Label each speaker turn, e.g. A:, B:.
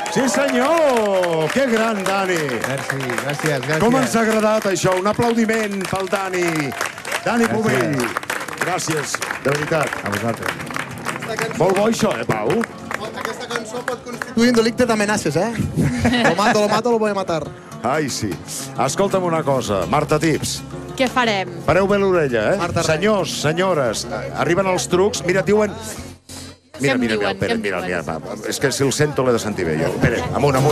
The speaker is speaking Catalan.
A: Sí, senyor! Que gran, Dani!
B: Merci, gràcies.
A: Com ens ha agradat això? Un aplaudiment pel Dani. Dani Pomell. Gràcies, de veritat.
B: A vosaltres.
A: Molt bo això, Pau?
C: Aquesta cançó pot constituir un delicte d'amenaces, Lo mato, lo voy a matar.
A: Ai, sí. Escolta'm una cosa, Marta Tips.
D: Què farem?
A: Pareu bé l'orella,
C: Marta,
A: Senyors, senyores, arriben els trucs. Mira, diuen...
D: Què em
A: Mira,
D: diuen?
A: Pere, mira. És que si el sento l'he de sentir bé, jo. Pere, amunt.